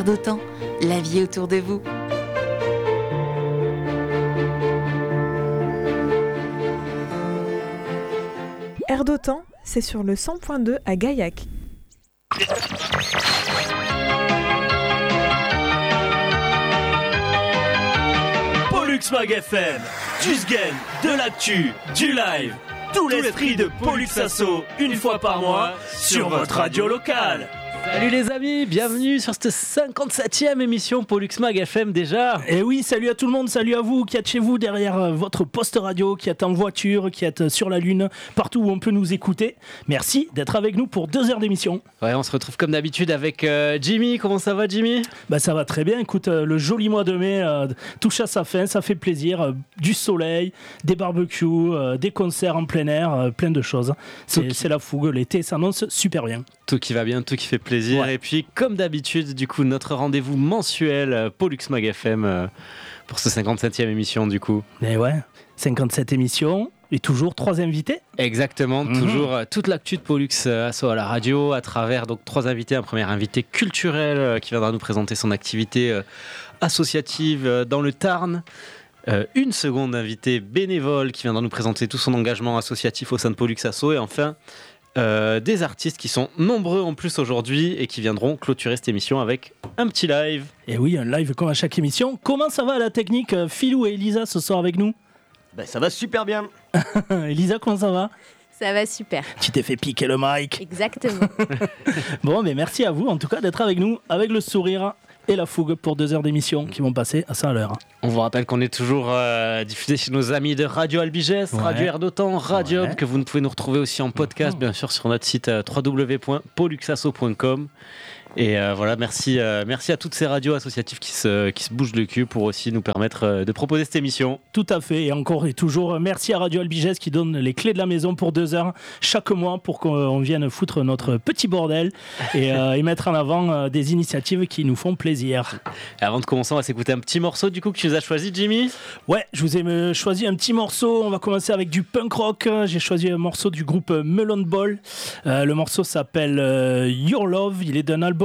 d'Otan, la vie autour de vous. Air d'Otan, c'est sur le 100.2 à Gaillac. Pollux Mag FM, du sgain, de l'actu, du live, tout l'esprit de Pollux Asso, une fois par mois, sur votre radio locale. Salut les amis, bienvenue sur cette 57e émission Pollux Mag FM déjà. Et oui, salut à tout le monde, salut à vous qui êtes chez vous derrière votre poste radio, qui êtes en voiture, qui êtes sur la lune, partout où on peut nous écouter. Merci d'être avec nous pour 2 heures d'émission. Ouais, on se retrouve comme d'habitude avec Jimmy. Comment ça va Jimmy ? Bah ça va très bien, écoute, le joli mois de mai touche à sa fin, ça fait plaisir, du soleil, des barbecues, des concerts en plein air, plein de choses. C'est la fougue, l'été s'annonce super bien. Tout qui va bien, tout qui fait plaisir. Ouais. Et puis, comme d'habitude, du coup, notre rendez-vous mensuel Pollux Mag FM pour ce 57e émission, du coup. Et ouais, 57 émissions et toujours 3 invités. Exactement, toujours toute l'actu de Pollux Asso à la radio, à travers donc 3 invités. Un premier invité culturel qui viendra nous présenter son activité associative dans le Tarn. Une seconde invitée bénévole qui viendra nous présenter tout son engagement associatif au sein de Pollux Asso. Et enfin... des artistes qui sont nombreux en plus aujourd'hui et qui viendront clôturer cette émission avec un petit live. Et oui, un live comme à chaque émission. Comment ça va la technique ? Philou et Elisa ce soir avec nous. Ben, ça va super bien. Elisa, comment ça va ? Ça va super. Tu t'es fait piquer le mic. Exactement. Bon, mais merci à vous en tout cas d'être avec nous, avec le sourire et la fougue pour 2 heures d'émission qui vont passer à 100 à l'heure. On vous rappelle qu'on est toujours diffusé chez nos amis de Radio Albigès, Ouais. Radio Air d'Otan, Radio Ouais. que vous pouvez nous retrouver aussi en podcast, bien sûr, sur notre site www.polluxasso.com. Et voilà, merci à toutes ces radios associatives qui se bougent le cul pour aussi nous permettre de proposer cette émission. Tout à fait, et encore et toujours, merci à Radio Albigès qui donne les clés de la maison pour 2 heures chaque mois pour qu'on vienne foutre notre petit bordel et mettre en avant des initiatives qui nous font plaisir. Et avant de commencer, on va s'écouter un petit morceau du coup que tu nous as choisi, Jimmy. Ouais, je vous ai choisi un petit morceau, on va commencer avec du punk rock. J'ai choisi un morceau du groupe Melon Ball. Le morceau s'appelle Your Love, il est d'un album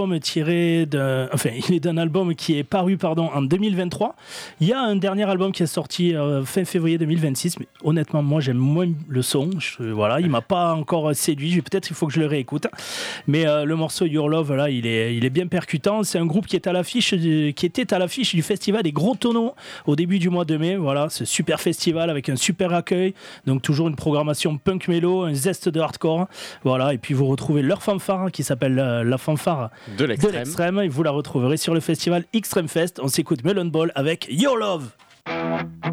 qui est paru en 2023. Il y a un dernier album qui est sorti fin février 2026, mais honnêtement moi j'aime moins le son. Il m'a pas encore séduit. Peut-être il faut que je le réécoute. Mais le morceau Your Love là, il est bien percutant. C'est un groupe qui était à l'affiche du festival des Gros Tonneaux au début du mois de mai. Voilà, ce super festival avec un super accueil. Donc toujours une programmation punk mélo, un zeste de hardcore. Voilà, et puis vous retrouvez leur fanfare qui s'appelle la fanfare De de l'extrême, et vous la retrouverez sur le festival Extreme Fest. On s'écoute Melon Ball avec Your Love.